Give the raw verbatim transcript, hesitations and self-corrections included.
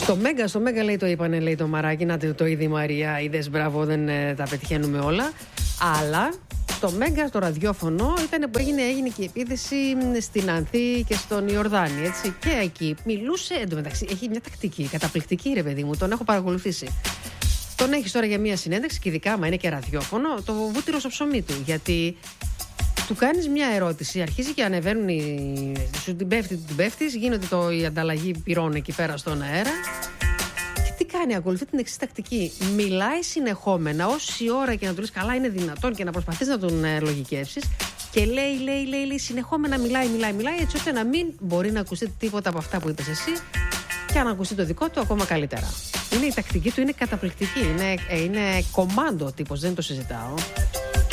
Στο Μέγκα, στο Μέγκα λέει το είπανε, λέει το Μαράκι. Να το είδε η Μαρία, είδες, μπράβο, δεν ε, τα πετυχαίνουμε όλα. Αλλά στο Μέγκα, στο ραδιόφωνο, ήταν που έγινε, έγινε και η επίθεση στην Ανθή και στον Ιορδάνη. Έτσι. Και εκεί μιλούσε, εντωμεταξύ, έχει μια τακτική καταπληκτική, ρε παιδί μου, τον έχω παρακολουθήσει. Τον έχει τώρα για μια συνέντευξη, και ειδικά άμα είναι και ραδιόφωνο, το βούτυρο στο ψωμί του. Γιατί του κάνεις μια ερώτηση, αρχίζει και ανεβαίνουν οι... σου την πέφτει, την πέφτεις, γίνεται το, η ανταλλαγή πυρών εκεί πέρα στον αέρα. Και τι κάνει, ακολουθεί την εξής τακτική. Μιλάει συνεχόμενα, όση ώρα και να του λες καλά είναι δυνατόν και να προσπαθείς να τον ε, λογικεύσεις. Και λέει, λέει, λέει, λέει, συνεχόμενα μιλάει, μιλάει, μιλάει, έτσι ώστε να μην μπορεί να ακουστεί τίποτα από αυτά που είπες εσύ. Και αν ακουστεί το δικό του, ακόμα καλύτερα. Είναι η τακτική του, είναι καταπληκτική. Είναι, ε, είναι κομμάντο ο τύπος, δεν το συζητάω.